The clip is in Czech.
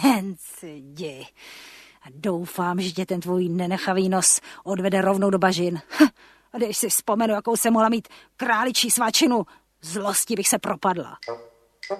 Jdi. A doufám, že tě ten tvůj nenechavý nos odvede rovnou do bažin. A když si vzpomenu, jakou jsem mohla mít králičí svačinu, zlosti bych se propadla.